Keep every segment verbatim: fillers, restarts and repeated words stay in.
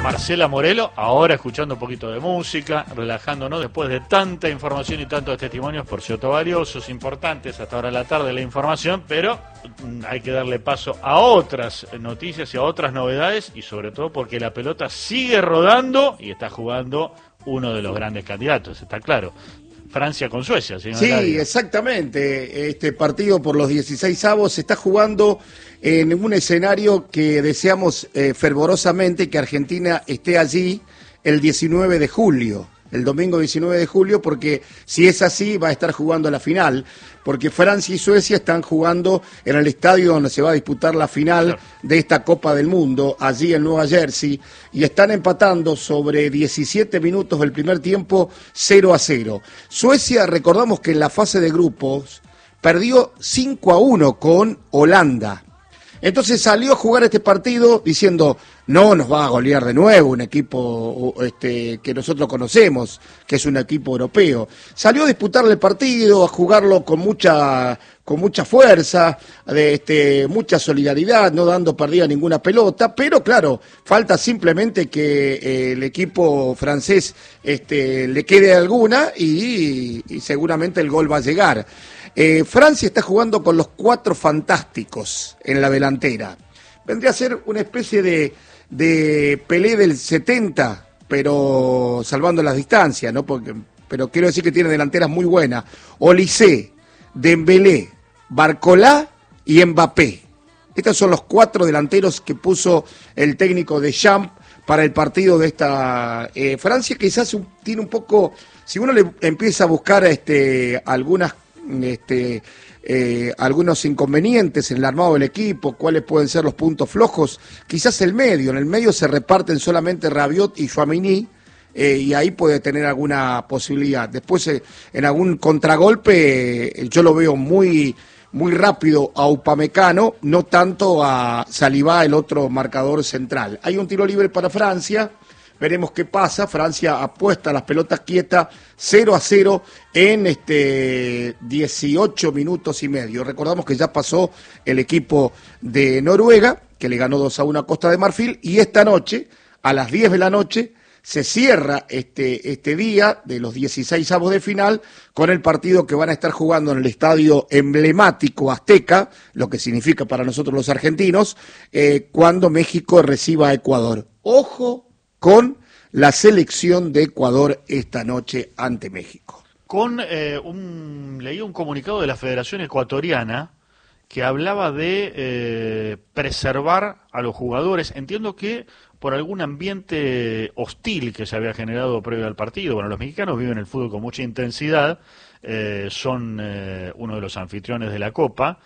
Marcela Morelo, ahora escuchando un poquito de música, relajándonos después de tanta información y tantos testimonios, por cierto valiosos, importantes hasta ahora de la tarde la información, pero hay que darle paso a otras noticias y a otras novedades, y sobre todo porque la pelota sigue rodando y está jugando uno de los grandes candidatos, está claro. Francia con Suecia, señor. Sí, Eladio. Exactamente. Este partido por los dieciséis avos se está jugando en un escenario que deseamos eh, fervorosamente que Argentina esté allí el diecinueve de julio, el domingo diecinueve de julio, porque si es así va a estar jugando la final, porque Francia y Suecia están jugando en el estadio donde se va a disputar la final claro. de esta Copa del Mundo, allí en Nueva Jersey, y están empatando sobre diecisiete minutos del primer tiempo, cero a cero. Suecia, recordamos que en la fase de grupos perdió cinco a uno con Holanda. Entonces salió a jugar este partido diciendo, no nos va a golear de nuevo un equipo este, que nosotros conocemos, que es un equipo europeo. Salió a disputarle el partido, a jugarlo con mucha con mucha fuerza, de, este, mucha solidaridad, no dando perdida ninguna pelota, pero claro, falta simplemente que eh, el equipo francés este, le quede alguna y, y seguramente el gol va a llegar. Eh, Francia está jugando con los cuatro fantásticos en la delantera. Vendría a ser una especie de, de Pelé del setenta, pero salvando las distancias, ¿no? Porque, pero quiero decir que tiene delanteras muy buenas. Olise, Dembélé, Barcola y Mbappé. Estos son los cuatro delanteros que puso el técnico Deschamps para el partido de esta eh, Francia. Quizás un, tiene un poco, si uno le empieza a buscar este, algunas Este, eh, algunos inconvenientes en el armado del equipo, cuáles pueden ser los puntos flojos, quizás el medio, en el medio se reparten solamente Rabiot y Tchouaméni, eh, y ahí puede tener alguna posibilidad. Después eh, en algún contragolpe eh, yo lo veo muy, muy rápido a Upamecano, no tanto a Saliba, el otro marcador central. Hay un tiro libre para Francia. Veremos qué pasa. Francia apuesta a las pelotas quietas, cero a cero en este dieciocho minutos y medio. Recordamos que ya pasó el equipo de Noruega, que le ganó dos a uno a Costa de Marfil, y esta noche, a las diez de la noche, se cierra este, este día de los dieciséis avos de final con el partido que van a estar jugando en el estadio emblemático Azteca, lo que significa para nosotros los argentinos, eh, cuando México reciba a Ecuador. Ojo con la selección de Ecuador esta noche ante México. Con eh, un leí un comunicado de la Federación Ecuatoriana que hablaba de eh, preservar a los jugadores. Entiendo que por algún ambiente hostil que se había generado previo al partido. Bueno, los mexicanos viven el fútbol con mucha intensidad, eh, son eh, uno de los anfitriones de la Copa,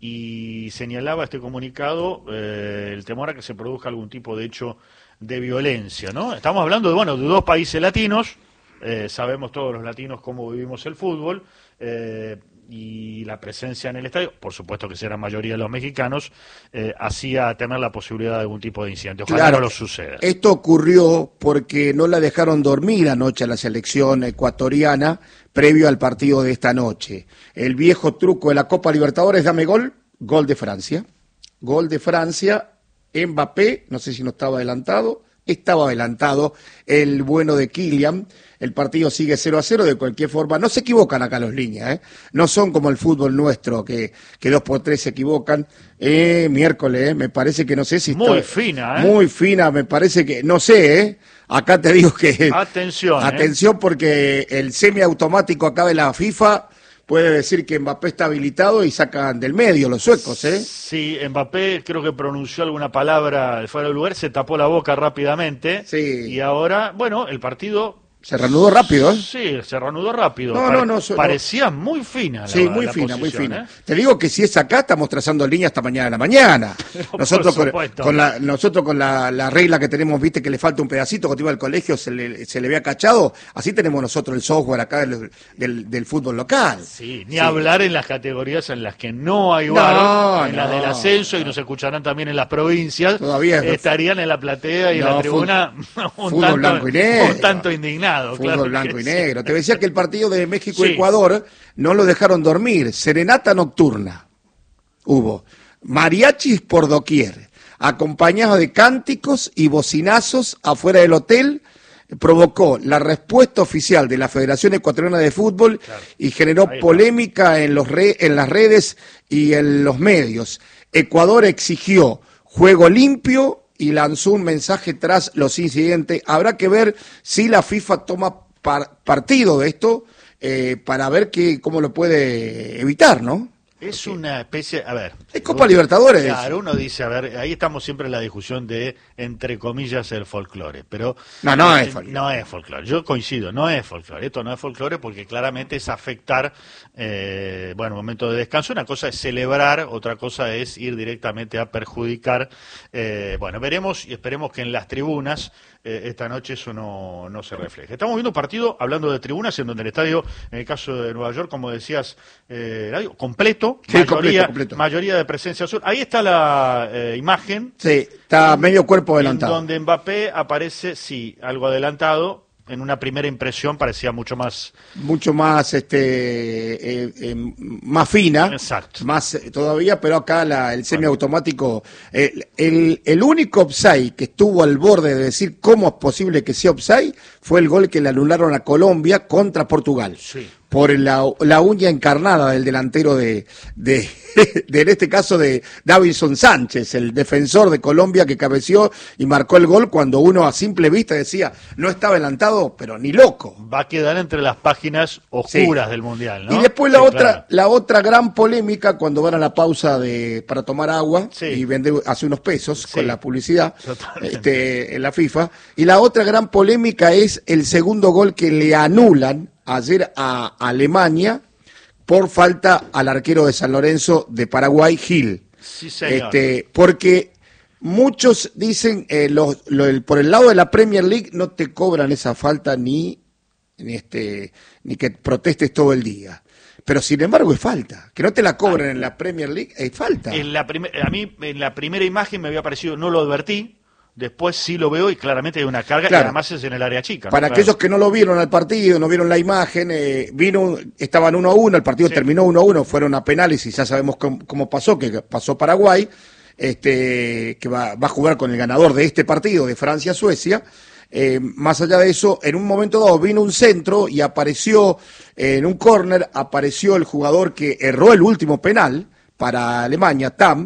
y señalaba este comunicado eh, el temor a que se produzca algún tipo de hecho de violencia, ¿no? Estamos hablando de, bueno, de dos países latinos, eh, sabemos todos los latinos cómo vivimos el fútbol, eh, y la presencia en el estadio, por supuesto que será mayoría de los mexicanos, eh, hacía tener la posibilidad de algún tipo de incidente. Ojalá claro, no lo suceda. Esto ocurrió porque no la dejaron dormir anoche a la selección ecuatoriana previo al partido de esta noche. El viejo truco de la Copa Libertadores, dame gol, gol de Francia, gol de Francia. Mbappé, no sé si no estaba adelantado, estaba adelantado el bueno de Kylian. El partido sigue cero a cero, de cualquier forma, no se equivocan acá los líneas, ¿eh? No son como el fútbol nuestro, que, que dos por tres se equivocan. Eh, miércoles, ¿eh? Me parece que no sé si Muy está, fina, ¿eh? Muy fina, me parece que, no sé, ¿eh? Acá te digo que... Atención, Atención, ¿eh? Porque el semiautomático acá de la FIFA puede decir que Mbappé está habilitado y sacan del medio los suecos, ¿eh? Sí, Mbappé creo que pronunció alguna palabra fuera de lugar, se tapó la boca rápidamente. Sí. Y ahora, bueno, el partido... Se reanudó rápido, ¿eh? Sí, se reanudó rápido. No, Pare no, no, so, parecía no. muy fina la Sí, muy la fina, muy posición, fina. ¿eh? Te digo que si es acá, estamos trazando línea hasta mañana en la mañana. Pero nosotros con, supuesto. con la, nosotros con la, la regla que tenemos, viste, que le falta un pedacito, cuando iba al colegio se le, se le había cachado, así tenemos nosotros el software acá del, del, del fútbol local. Sí, ni sí. hablar en las categorías en las que no hay V A R, no, en no, las del ascenso, no. y nos escucharán también en las provincias. Todavía es... estarían en la platea y no, en la tribuna fútbol, un, fútbol tanto, blanco y negro. un tanto indignado. Fútbol claro blanco y sí. negro. Te decía que el partido de México-Ecuador sí. no lo dejaron dormir. Serenata nocturna hubo. Mariachis por doquier. acompañado de cánticos y bocinazos afuera del hotel, provocó la respuesta oficial de la Federación Ecuatoriana de Fútbol, claro, y generó polémica en, los re, en las redes y en los medios. Ecuador exigió juego limpio y lanzó un mensaje tras los incidentes. Habrá que ver si la FIFA toma par, partido de esto eh, para ver que, cómo lo puede evitar, ¿no? Es una especie, a ver... Es Copa Libertadores. Claro, uno dice, a ver, ahí estamos siempre en la discusión de, entre comillas, el folclore, pero... No, no es folclore. No es folclore, yo coincido, no es folclore, esto no es folclore porque claramente es afectar, eh, bueno, momento de descanso, una cosa es celebrar, otra cosa es ir directamente a perjudicar, eh, bueno, veremos y esperemos que en las tribunas eh, esta noche eso no, no se refleje. Estamos viendo un partido, hablando de tribunas, en donde el estadio, en el caso de Nueva York, como decías, eh, completo, Sí, mayoría, completo, completo. mayoría de presencia azul. Ahí está la eh, imagen. Sí, está medio cuerpo adelantado. En donde Mbappé aparece, sí, algo adelantado. En una primera impresión parecía mucho más... Mucho más, este, eh, eh, más fina. Exacto. Más eh, todavía, pero acá la, el semiautomático... Eh, el, el único offside que estuvo al borde de decir cómo es posible que sea offside fue el gol que le anularon a Colombia contra Portugal. Sí. Por la, la uña encarnada del delantero de, de, de, en este caso, de Davinson Sánchez, el defensor de Colombia que cabeció y marcó el gol cuando uno a simple vista decía, no estaba adelantado, pero ni loco. Va a quedar entre las páginas oscuras, sí, del Mundial, ¿no? Y después la sí, otra claro. la otra gran polémica cuando van a la pausa de para tomar agua, sí, y vender hace unos pesos, sí, con la publicidad, este, en la FIFA. Y la otra gran polémica es el segundo gol que le anulan ayer a Alemania por falta al arquero de San Lorenzo de Paraguay, Gil. Sí, señor. Este, porque muchos dicen, eh, los, lo, el, por el lado de la Premier League no te cobran esa falta ni, ni, este, ni que protestes todo el día. Pero sin embargo es falta. Que no te la cobren en la Premier League es falta. En la primer, a mí en la primera imagen me había parecido, no lo advertí. Después sí lo veo y claramente hay una carga, claro, y además es en el área chica, ¿no? Para Claro. aquellos que no lo vieron al partido, no vieron la imagen, eh, vino, estaban uno a uno, el partido, sí, terminó uno a uno, fueron a penales y ya sabemos cómo, cómo pasó, que pasó Paraguay, este, que va, va a jugar con el ganador de este partido, de Francia-Suecia. Eh, más allá de eso, en un momento dado vino un centro y apareció, eh, en un córner, apareció el jugador que erró el último penal para Alemania, Tam,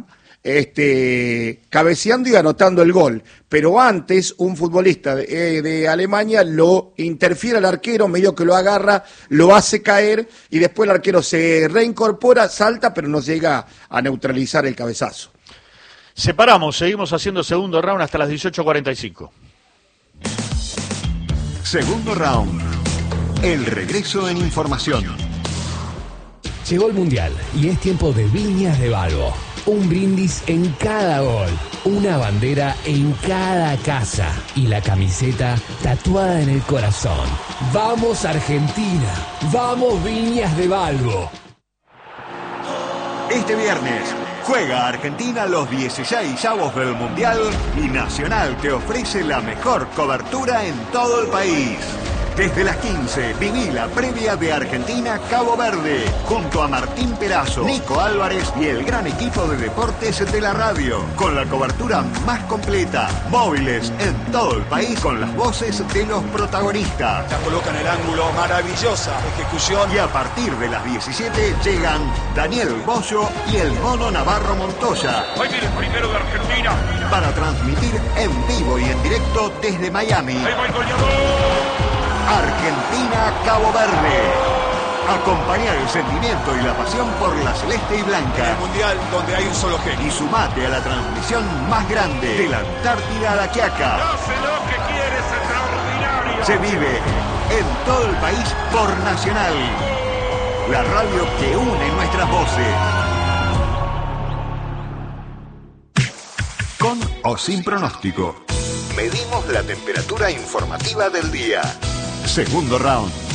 este, cabeceando y anotando el gol, pero antes un futbolista de, eh, de Alemania lo interfiere al arquero, medio que lo agarra, lo hace caer y después el arquero se reincorpora, salta, pero no llega a neutralizar el cabezazo. Separamos, seguimos haciendo segundo round hasta las dieciocho cuarenta y cinco. Segundo round, el regreso en información. Llegó el Mundial y es tiempo de Viñas de Balbo. Un brindis en cada gol, una bandera en cada casa y la camiseta tatuada en el corazón. ¡Vamos Argentina! ¡Vamos Viñas de Balbo! Este viernes juega Argentina los dieciséis avos del Mundial y Nacional te ofrece la mejor cobertura en todo el país. Desde las quince, viví la previa de Argentina-Cabo Verde, junto a Martín Perazo, Nico Álvarez y el gran equipo de deportes de la radio, con la cobertura más completa, móviles en todo el país con las voces de los protagonistas. La coloca en el ángulo, maravillosa ejecución. Y a partir de las diecisiete llegan Daniel Bosio y el Mono Navarro Montoya. Ahí viene el primero de Argentina. Para transmitir en vivo y en directo desde Miami. Ahí va el goleador. Argentina-Cabo Verde. Acompañar el sentimiento y la pasión por la celeste y blanca. El mundial donde hay un solo genio. Y sumate a la transmisión más grande de la Antártida a la Quiaca. Hace lo que quiere, es extraordinario. Se vive en todo el país por Nacional. La radio que une nuestras voces. Con o sin pronóstico. Medimos la temperatura informativa del día. Segundo round.